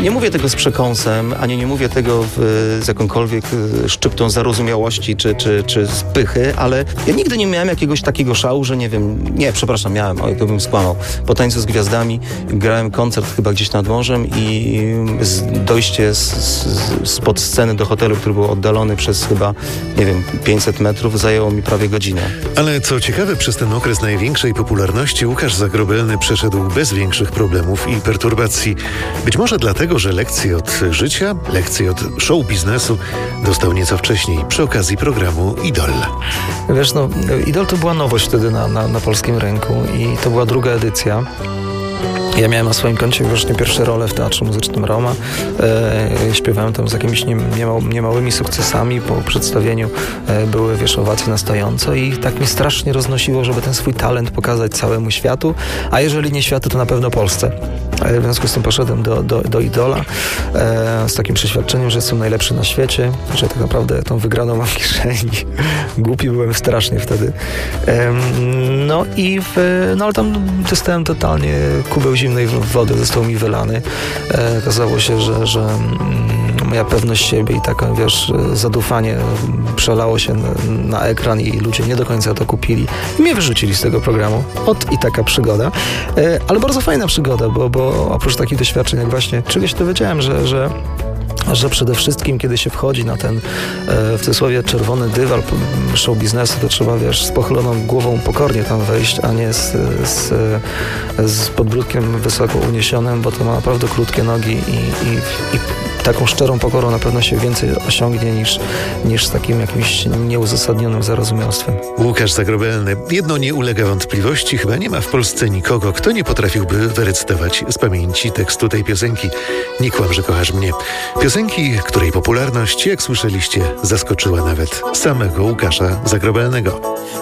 Nie mówię tego z przekąsem, ani nie mówię tego z jakąkolwiek szczyptą zarozumiałości czy z pychy, ale ja nigdy nie miałem jakiegoś takiego szału, że miałem, to bym skłamał. Po Tańcu z Gwiazdami grałem koncert chyba gdzieś nad morzem i dojście spod sceny do hotelu, który był oddalony przez chyba, 500 metrów, zajęło mi prawie godzinę. Ale co ciekawe, przez ten okres największej popularności Łukasz Zagrobelny przeszedł bez większych problemów i perturbacji. Być może dlatego, że lekcje od życia, lekcje od show biznesu dostał nieco wcześniej przy okazji programu Idol. Wiesz, Idol to była nowość wtedy na polskim rynku i to była druga edycja. Ja miałem na swoim koncie właśnie pierwsze role w Teatrze Muzycznym Roma. Śpiewałem tam z jakimiś niemałymi sukcesami. Po przedstawieniu były, owacje na stojąco i tak mnie strasznie roznosiło, żeby ten swój talent pokazać całemu światu, a jeżeli nie światu, to na pewno Polsce. W związku z tym poszedłem do Idola z takim przeświadczeniem, że jestem najlepszy na świecie, że tak naprawdę tą wygraną mam w kieszeni. Głupi byłem strasznie wtedy. Ale tam dostałem totalnie kubeł zimnej wody, został mi wylany. Okazało się, że moja pewność siebie i takie, zadufanie przelało się na ekran i ludzie nie do końca to kupili i mnie wyrzucili z tego programu. I taka przygoda. Ale bardzo fajna przygoda, bo oprócz takich doświadczeń, jak właśnie czegoś dowiedziałem, że przede wszystkim, kiedy się wchodzi na ten, w cudzysłowie, czerwony dywal show biznesu, to trzeba, z pochyloną głową pokornie tam wejść, a nie z podbródkiem wysoko uniesionym, bo to ma naprawdę krótkie nogi i taką szczerą pokorą na pewno się więcej osiągnie niż z takim jakimś nieuzasadnionym zarozumialstwem. Łukasz Zagrobelny. Jedno nie ulega wątpliwości, chyba nie ma w Polsce nikogo, kto nie potrafiłby wyrecytować z pamięci tekstu tej piosenki „Nie kłam, że kochasz mnie”. Piosenki, której popularność, jak słyszeliście, zaskoczyła nawet samego Łukasza Zagrobelnego.